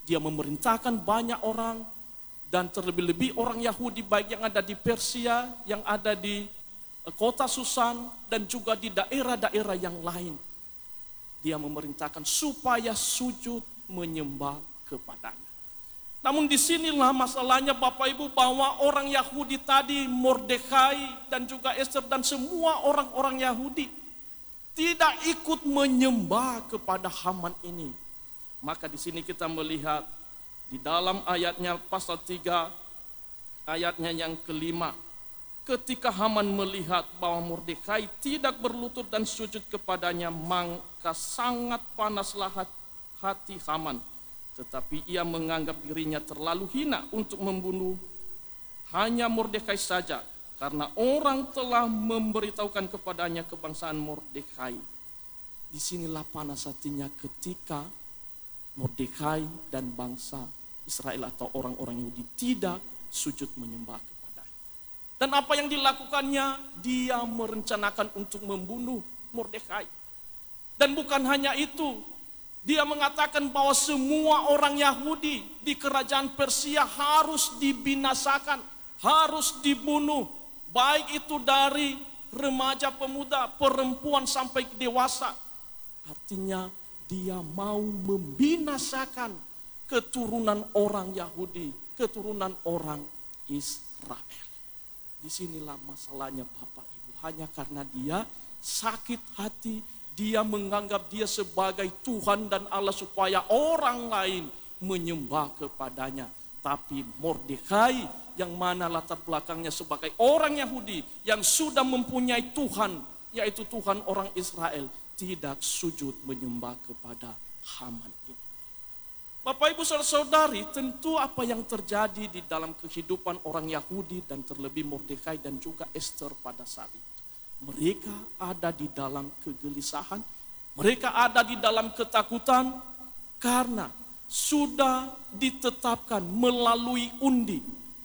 Dia memerintahkan banyak orang, dan terlebih-lebih orang Yahudi baik yang ada di Persia, yang ada di kota Susan, dan juga di daerah-daerah yang lain. Dia memerintahkan supaya sujud menyembah kepadanya. Namun disinilah masalahnya Bapak Ibu, bahwa orang Yahudi tadi, Mordekai dan juga Ester dan semua orang-orang Yahudi tidak ikut menyembah kepada Haman ini. Maka di sini kita melihat di dalam ayatnya pasal 3 ayatnya yang kelima, ketika Haman melihat bahwa Mordekai tidak berlutut dan sujud kepadanya, maka sangat panaslah hati Haman. Tetapi ia menganggap dirinya terlalu hina untuk membunuh hanya Mordekai saja, karena orang telah memberitahukan kepadanya kebangsaan Mordekai. Disinilah panas hatinya ketika Mordekai dan bangsa Israel atau orang-orang Yahudi tidak sujud menyembah kepadanya. Dan apa yang dilakukannya? Dia merencanakan untuk membunuh Mordekai. Dan bukan hanya itu, dia mengatakan bahwa semua orang Yahudi di kerajaan Persia harus dibinasakan, harus dibunuh. Baik itu dari remaja, pemuda, perempuan sampai dewasa. Artinya dia mau membinasakan keturunan orang Yahudi, keturunan orang Israel. Disinilah masalahnya Bapak Ibu. Hanya karena dia sakit hati, dia menganggap dia sebagai Tuhan dan Allah supaya orang lain menyembah kepadanya. Tapi Mordekai yang mana latar belakangnya sebagai orang Yahudi yang sudah mempunyai Tuhan, yaitu Tuhan orang Israel, tidak sujud menyembah kepada Haman ini. Bapak Ibu saudara-saudari, tentu apa yang terjadi di dalam kehidupan orang Yahudi dan terlebih Mordekai dan juga Ester pada saat itu. Mereka ada di dalam kegelisahan, mereka ada di dalam ketakutan karena sudah ditetapkan melalui undi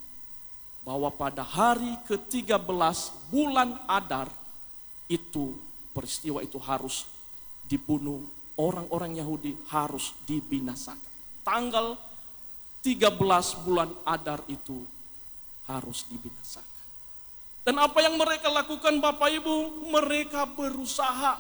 bahwa pada hari ke-13 bulan Adar itu peristiwa itu harus dibunuh, orang-orang Yahudi harus dibinasakan. Tanggal 13 bulan Adar itu harus dibinasakan. Dan apa yang mereka lakukan Bapak Ibu? Mereka berusaha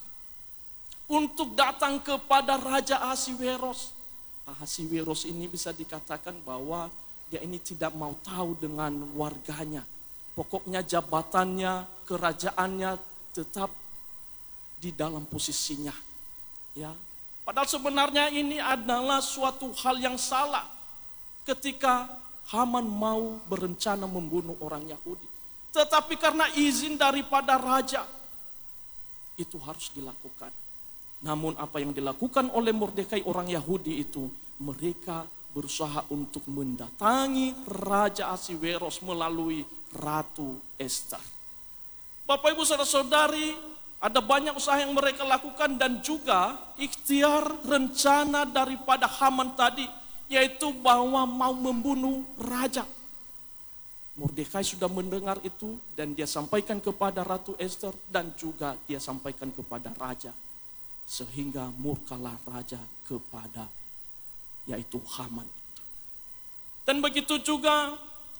untuk datang kepada Raja Ahasiweros. Ahasiweros ini bisa dikatakan bahwa dia ini tidak mau tahu dengan warganya. Pokoknya jabatannya, kerajaannya tetap di dalam posisinya. Ya. Padahal sebenarnya ini adalah suatu hal yang salah ketika Haman mau berencana membunuh orang Yahudi. Tetapi karena izin daripada raja, itu harus dilakukan. Namun apa yang dilakukan oleh Mordekai orang Yahudi itu, mereka berusaha untuk mendatangi Raja Ahasiweros melalui Ratu Ester. Bapak Ibu saudara-saudari, ada banyak usaha yang mereka lakukan dan juga ikhtiar rencana daripada Haman tadi, yaitu bahwa mau membunuh raja. Mordekai sudah mendengar itu dan dia sampaikan kepada Ratu Ester dan juga dia sampaikan kepada raja. Sehingga murkalah raja kepada yaitu Haman. Dan begitu juga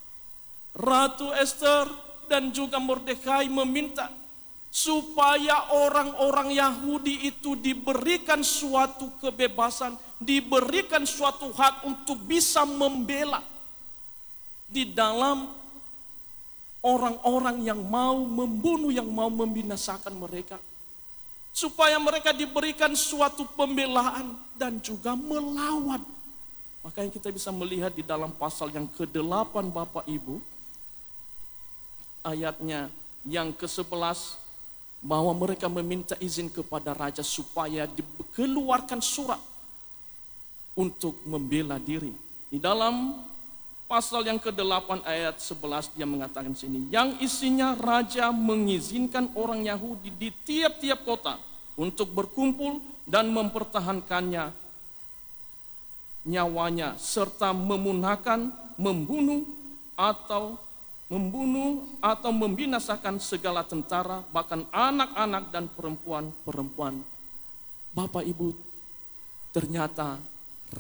Ratu Ester dan juga Mordekai meminta supaya orang-orang Yahudi itu diberikan suatu kebebasan, diberikan suatu hak untuk bisa membela di dalam orang-orang yang mau membunuh, yang mau membinasakan mereka. Supaya mereka diberikan suatu pembelaan dan juga melawan. Makanya kita bisa melihat di dalam pasal yang ke-8 Bapak Ibu, ayatnya yang ke-11, bahwa mereka meminta izin kepada raja supaya dikeluarkan surat untuk membela diri. Di dalam pasal yang ke-8 ayat 11 dia mengatakan sini, yang isinya raja mengizinkan orang Yahudi di tiap-tiap kota untuk berkumpul dan mempertahankannya nyawanya serta memunahkan, membunuh atau membinasakan segala tentara, bahkan anak-anak dan perempuan-perempuan. Bapak Ibu, ternyata